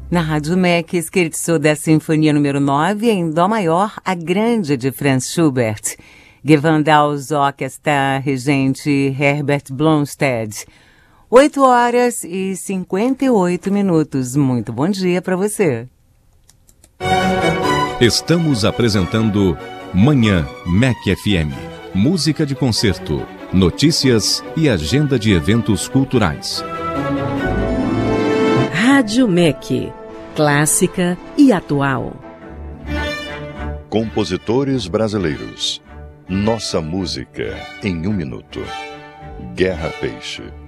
Na Rádio MEC, Scherzo da Sinfonia número 9, em Dó maior, a Grande de Franz Schubert. Gewandhaus Orquestra, regente Herbert Blomstedt. 8h58. Muito bom dia para você. Estamos apresentando Manhã MEC FM. Música de concerto, notícias e agenda de eventos culturais. Rádio MEC, clássica e atual. Compositores brasileiros. Nossa música em 1 minuto. Guerra Peixe.